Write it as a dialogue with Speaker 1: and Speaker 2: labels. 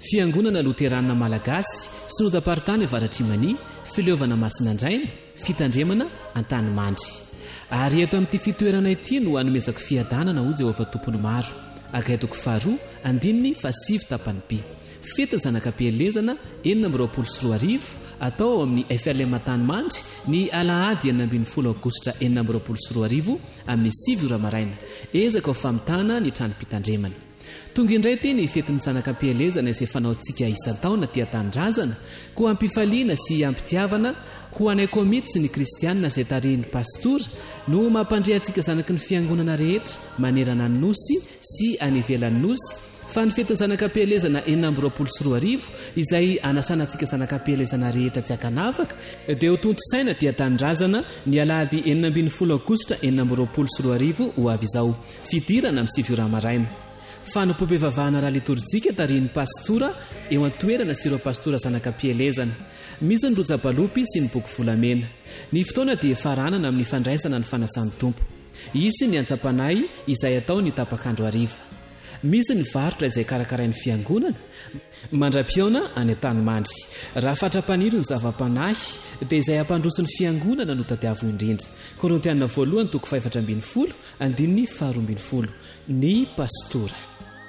Speaker 1: Fiangonana Loterana Malagasy Synodam-paritany Avaratrimani fileovana Masinandraina fitandremana Antanimandry. Ary eto amin'ity fitoerana ity no hanomezako fiadanana ho Jehovah tompony maro. Agaitoko faharoa andininy fasivy tapany be. Fety ny zanakam-pielezana 420 atao ao amin'ny FLM Antanimandry ny Alahady 20 Aogositra 2020 amin'ny 7 ora maraina. Ezaka ho famitana ny trano-pitandremana. Tonga indray ty ny fetin'ny zanakam-pielezana izay fanaontsika isan-taona tia tanindrazana ko ampifaliana sy ampitiavana ho anay komity sy ny kristianina izay tarihin'ny pastora no mampandrehantsika zanaky ny fiangonana rehetra manerana ny nosy sy anivelan'ny nosy fa ny fetin'ny zanakam-pielezana 420 izay anasanantsika zanakam-pielezana rehetra tsy akanavaka dia ho tonto saina tia tanindrazana ny Alahady 20 Aogositra 2020 ho avy izao fidirana amin'ny 7 ora maraina. Fanompoam-pivavahana raha liturjika tarihin'ny pastora eo an-toerana sy ireo pastora zanakam-pielezana. Misy ny roja-balopy sy ny boky volamena. Ny fotoana dia faranana amin'ny fandraisana ny fanasan'ny tompo. Isy ny antsapanay izay atao ny tapakandro hariva. Misy ny varotra izay karakarain'ny fiangonana mandra-piaona any Antanimandry. Raha fatra-paniry ny zava-panahy dia izay ampandroso ny fiangonana no tadiavo indrindra. Korintianina 1:4-12 andininy 12 ny pastora.